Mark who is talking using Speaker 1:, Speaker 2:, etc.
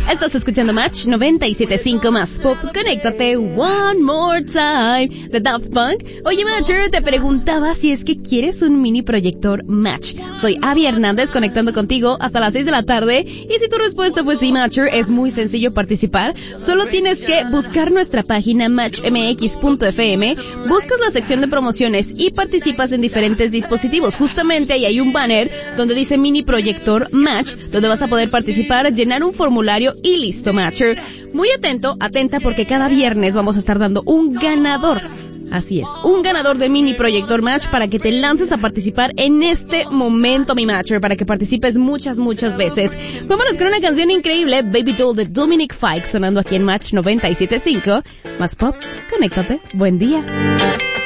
Speaker 1: Estás escuchando Match 97.5 más pop. Conéctate one more time de Daft Punk. Oye, Matcher, te preguntaba si es que quieres un mini proyector Match. Soy Abby Hernández conectando contigo hasta las 6 de la tarde. Y si tu respuesta fue sí, Matcher, es muy sencillo participar. Solo tienes que buscar nuestra página matchmx.fm, buscas la sección de promociones y participas en diferentes dispositivos. Justamente ahí hay un banner donde dice mini proyector Match, donde vas a poder participar, llenar un formulario y listo, Matcher. Muy atenta porque cada viernes vamos a estar dando un ganador. Así es, un ganador de mini proyector Match para que te lances a participar en este momento, mi Matcher, para que participes muchas veces. Vámonos con una canción increíble, Baby Doll de Dominic Fike, sonando aquí en Match 97.5. Más pop, conéctate, buen día.